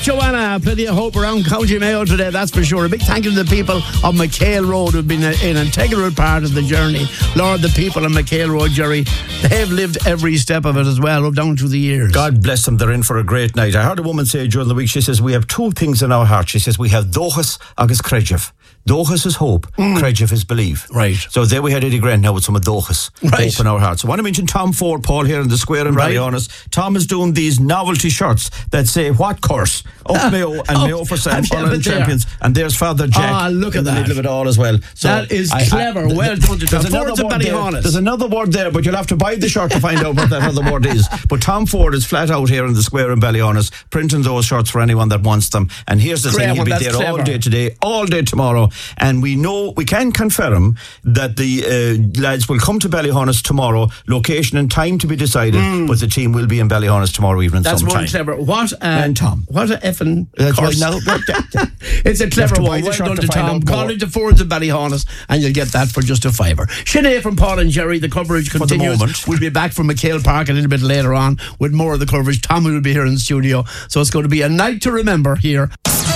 Joanna, plenty of hope around County Mayo today, that's for sure. A big thank you to the people of McHale Road who've been an integral part of the journey. Lord, the people on McHale Road, Jerry, they've lived every step of it as well, up down through the years. God bless them, they're in for a great night. I heard a woman say during the week, she says, we have two things in our heart. She says, we have Dóchas agus Creidgev. Dóchas is hope, Creidgev is believe. Right. So there we had Eddie Grant now with some of Dóchas. Right. Hope in our hearts. So I want to mention Tom Ford, Paul, here in the square in Ballyhonus. Tom is doing these novelty shirts that say, what course? Up Mayo and Mayo for St. Paul and Champions. And there's Father Jack. Look at in the that. middle of it all as well. So that is clever. Well done to Tom. There's another word there, but you'll have to buy the shirt to find out what that other word is. But Tom Ford is flat out here in the square in Ballyhonus printing those shirts for anyone that wants them. And here's the thing, he'll be there all day today, all day tomorrow. And we know, we can confirm that the lads will come to Ballyhonus tomorrow, location and time to be decided, but the team will be in Ballyhonus tomorrow evening sometime. That's one clever. What Tom. What a effing course. No, it's a clever one. Well done to Tom. Call into Fords and Ballyhonus and you'll get that for just a fiver. Sinead from Paul and Jerry, the coverage continues. For the moment. We'll be back from McHale Park a little bit later on with more of the coverage. Tommy will be here in the studio, so it's going to be a night to remember here.